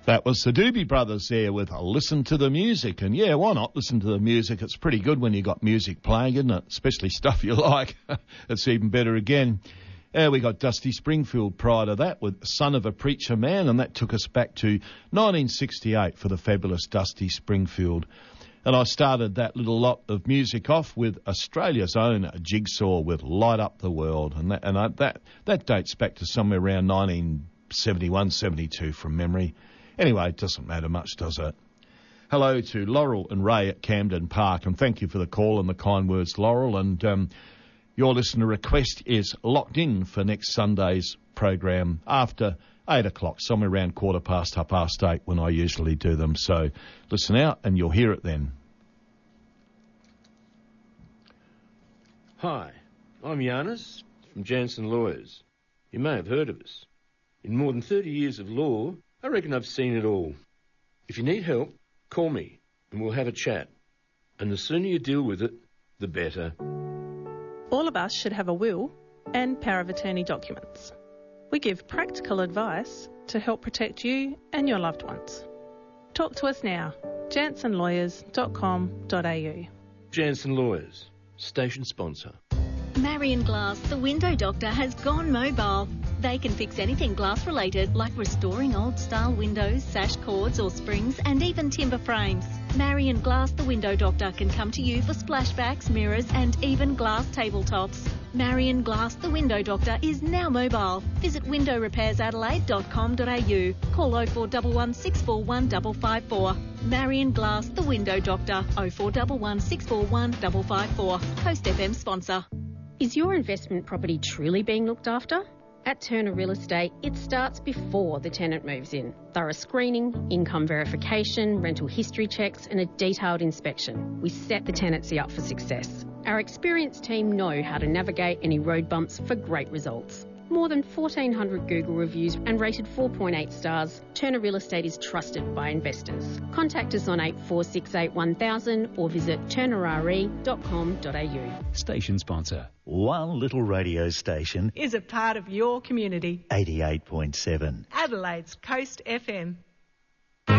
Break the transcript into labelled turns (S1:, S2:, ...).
S1: That was the Doobie Brothers there with Listen to the Music. And yeah, why not listen to the music? It's pretty good when you got music playing, isn't it? Especially stuff you like. It's even better again. We got Dusty Springfield prior to that with Son of a Preacher Man, and that took us back to 1968 for the fabulous Dusty Springfield. And I started that little lot of music off with Australia's own Jigsaw with Light Up the World. And that dates back to somewhere around 1971, 72 from memory. Anyway, it doesn't matter much, does it? Hello to Laurel and Ray at Camden Park, and thank you for the call and the kind words, Laurel. And your listener request is locked in for next Sunday's program after 8 o'clock, somewhere around 8:15 when I usually do them. So listen out and you'll hear it then.
S2: Hi, I'm Giannis from Jansen Lawyers. You may have heard of us. In more than 30 years of law, I reckon I've seen it all. If you need help, call me and we'll have a chat. And the sooner you deal with it, the better.
S3: All of us should have a will and power of attorney documents. We give practical advice to help protect you and your loved ones. Talk to us now, jansenlawyers.com.au.
S2: Jansen Lawyers, station sponsor.
S4: Marion Glass, the window doctor, has gone mobile. They can fix anything glass related, like restoring old style windows, sash cords or springs, and even timber frames. Marion Glass, the window doctor, can come to you for splashbacks, mirrors, and even glass tabletops. Marion Glass, the window doctor, is now mobile. Visit windowrepairsadelaide.com.au. Call 0411 641 554. Marion Glass, the window doctor, 0411 641 554. Coast FM sponsor.
S5: Is your investment property truly being looked after? At Turner Real Estate, it starts before the tenant moves in. Thorough screening, income verification, rental history checks, and a detailed inspection. We set the tenancy up for success. Our experienced team know how to navigate any road bumps for great results. More than 1,400 Google reviews and rated 4.8 stars, Turner Real Estate is trusted by investors. Contact us on 8468 1000 or visit turnerre.com.au.
S6: Station sponsor. One little radio station
S3: Is a part of your community.
S6: 88.7.
S3: Adelaide's Coast FM.